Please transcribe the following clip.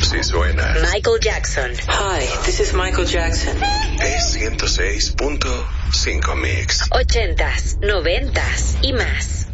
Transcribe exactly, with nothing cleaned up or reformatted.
Si suena Michael Jackson. Hi, this is Michael Jackson. Es ciento seis punto cinco Mix. Ochentas, noventas y más.